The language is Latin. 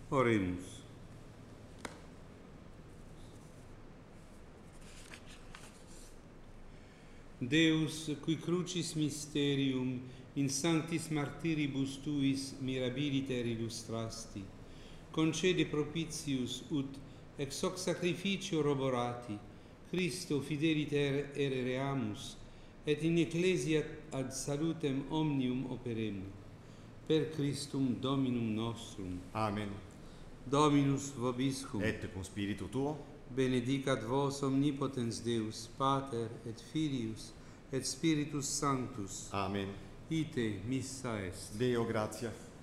Oremus. Deus, qui crucis mysterium in sanctis martyribus tuis mirabiliter illustrasti, concede propitius ut ex hoc sacrificio roborati Christo fideliter erereamus et in ecclesia ad salutem omnium operemur. Per Christum Dominum nostrum. Amen. Dominus vobiscum. Et cum spiritu tuo. Benedicat vos omnipotens Deus, Pater et Filius et Spiritus Sanctus. Amen. Ite missa est. Deo gratia.